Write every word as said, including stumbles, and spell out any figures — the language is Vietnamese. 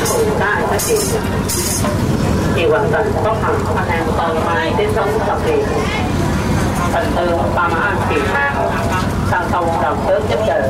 phụ ta phát triển thì hoàn thành có phần anh em còn mai đến sống tập luyện thành tư ba má an kỳ sang thông đồng tới chất trời